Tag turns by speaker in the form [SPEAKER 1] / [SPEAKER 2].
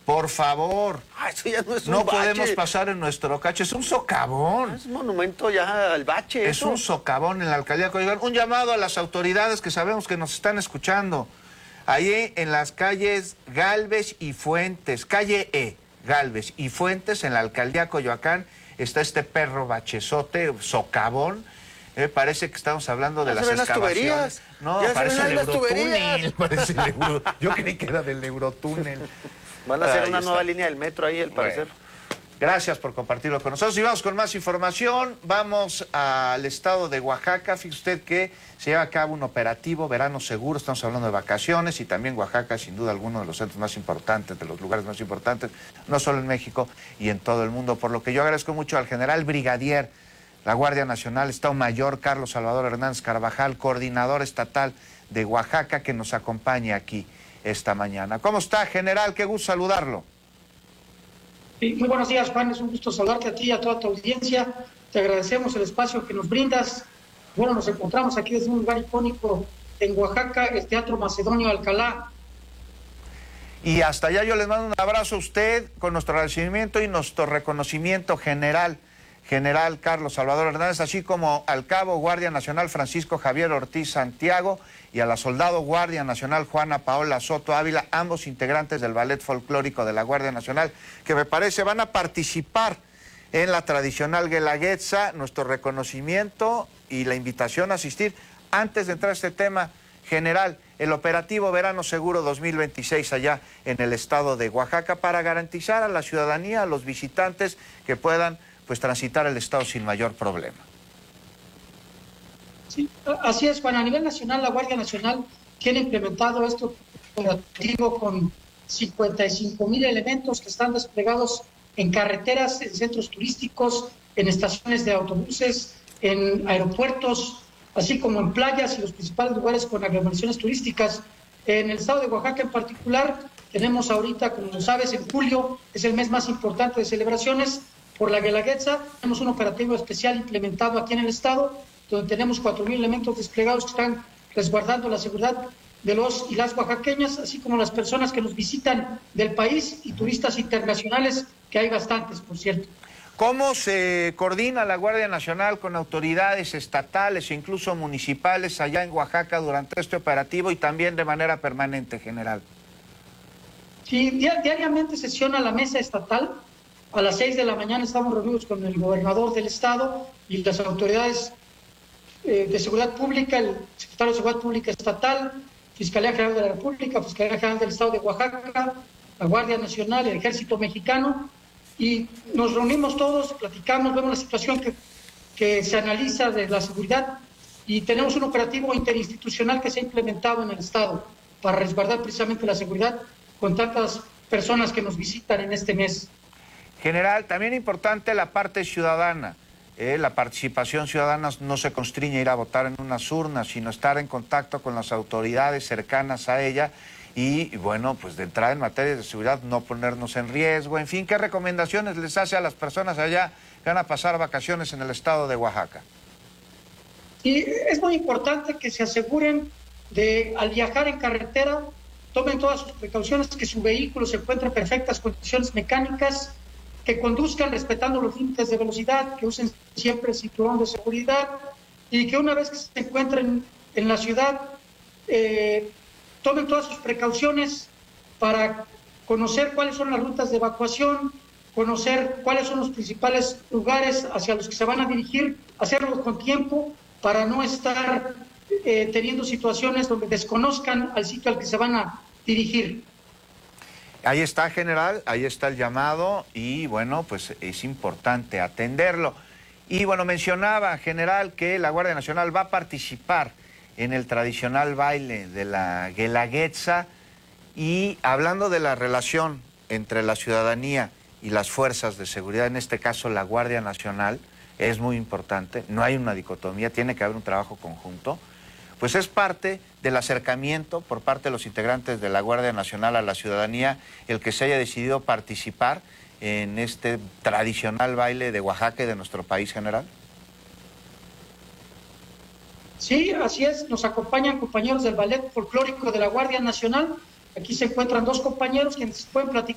[SPEAKER 1] Por favor.
[SPEAKER 2] Eso ya no es un
[SPEAKER 1] No
[SPEAKER 2] bache.
[SPEAKER 1] podemos pasar en nuestro cacho. Es un socavón.
[SPEAKER 2] Es monumento ya al bache.
[SPEAKER 1] Es un socavón en la alcaldía de Coyoacán. Un llamado a las autoridades que sabemos que nos están escuchando. Ahí en las calles Gálvez y Fuentes, calle E, Gálvez y Fuentes, en la alcaldía de Coyoacán, está este perro bachezote, socavón. Parece que estamos hablando de las excavaciones. No,
[SPEAKER 2] ya
[SPEAKER 1] parece el
[SPEAKER 2] las
[SPEAKER 1] Eurotúnel. Parece el Euro... Yo creí que era del Eurotúnel.
[SPEAKER 2] Van a hacer
[SPEAKER 1] Ahí
[SPEAKER 2] una
[SPEAKER 1] está.
[SPEAKER 2] nueva línea del metro ahí, al parecer.
[SPEAKER 1] Gracias por compartirlo con nosotros. Y vamos con más información. Vamos al estado de Oaxaca. Fíjese usted que se lleva a cabo un operativo Verano Seguro. Estamos hablando de vacaciones y también Oaxaca, sin duda alguno de los centros más importantes, de los lugares más importantes, no solo en México y en todo el mundo. Por lo que yo agradezco mucho al general brigadier, la Guardia Nacional, Estado Mayor Carlos Salvador Hernández Carvajal, coordinador estatal de Oaxaca, que nos acompaña aquí esta mañana. ¿Cómo está, general? Qué gusto saludarlo.
[SPEAKER 3] Sí, muy buenos días, Juan. Es un gusto saludarte a ti y a toda tu audiencia. Te agradecemos el espacio que nos brindas. Bueno, nos encontramos aquí desde un lugar icónico en Oaxaca, el Teatro Macedonio Alcalá.
[SPEAKER 1] Y hasta allá yo les mando un abrazo a usted con nuestro agradecimiento y nuestro reconocimiento general Carlos Salvador Hernández, así como al cabo Guardia Nacional Francisco Javier Ortiz Santiago y a la soldado Guardia Nacional Juana Paola Soto Ávila, ambos integrantes del Ballet Folclórico de la Guardia Nacional, que me parece van a participar en la tradicional Guelaguetza. Nuestro reconocimiento y la invitación a asistir. Antes de entrar a este tema, general, el operativo Verano Seguro 2026 allá en el estado de Oaxaca para garantizar a la ciudadanía, a los visitantes que puedan transitar el estado sin mayor problema.
[SPEAKER 3] Sí, así es, Juan. A nivel nacional, la Guardia Nacional tiene implementado este operativo con 55,000 elementos que están desplegados en carreteras, en centros turísticos, en estaciones de autobuses, en aeropuertos, así como en playas y los principales lugares con aglomeraciones turísticas. En el estado de Oaxaca en particular, tenemos ahorita, como lo sabes, en julio es el mes más importante de celebraciones por la Guelaguetza. Tenemos un operativo especial implementado aquí en el estado, donde tenemos 4,000 elementos desplegados que están resguardando la seguridad de los y las oaxaqueñas, así como las personas que nos visitan del país y turistas internacionales, que hay bastantes, por cierto.
[SPEAKER 1] ¿Cómo se coordina la Guardia Nacional con autoridades estatales e incluso municipales allá en Oaxaca durante este operativo y también de manera permanente, general?
[SPEAKER 3] Sí, diariamente sesiona la mesa estatal. A las 6 de la mañana estamos reunidos con el gobernador del estado y las autoridades de seguridad pública, el secretario de Seguridad Pública Estatal, Fiscalía General de la República, Fiscalía General del Estado de Oaxaca, la Guardia Nacional, el Ejército Mexicano, y nos reunimos todos, platicamos, vemos la situación que se analiza de la seguridad y tenemos un operativo interinstitucional que se ha implementado en el estado para resguardar precisamente la seguridad con tantas personas que nos visitan en este mes.
[SPEAKER 1] General, también importante la parte ciudadana. La participación ciudadana no se constriñe a ir a votar en unas urnas, sino estar en contacto con las autoridades cercanas a ella y, bueno, pues de entrada en materia de seguridad no ponernos en riesgo. En fin, ¿qué recomendaciones les hace a las personas allá que van a pasar vacaciones en el estado de Oaxaca?
[SPEAKER 3] Y es muy importante que se aseguren de, al viajar en carretera, tomen todas sus precauciones, que su vehículo se encuentre en perfectas condiciones mecánicas, que conduzcan respetando los límites de velocidad, que usen siempre el cinturón de seguridad y que una vez que se encuentren en la ciudad, tomen todas sus precauciones para conocer cuáles son las rutas de evacuación, conocer cuáles son los principales lugares hacia los que se van a dirigir, hacerlo con tiempo para no estar teniendo situaciones donde desconozcan al sitio al que se van a dirigir.
[SPEAKER 1] Ahí está, general, ahí está el llamado y, bueno, pues es importante atenderlo. Y, bueno, mencionaba, general, que la Guardia Nacional va a participar en el tradicional baile de la Guelaguetza y hablando de la relación entre la ciudadanía y las fuerzas de seguridad, en este caso la Guardia Nacional, es muy importante, no hay una dicotomía, tiene que haber un trabajo conjunto. Pues es parte del acercamiento por parte de los integrantes de la Guardia Nacional a la ciudadanía el que se haya decidido participar en este tradicional baile de Oaxaca y de nuestro país, general.
[SPEAKER 3] Sí, así es, nos acompañan compañeros del Ballet Folclórico de la Guardia Nacional. Aquí se encuentran dos compañeros quienes pueden platicar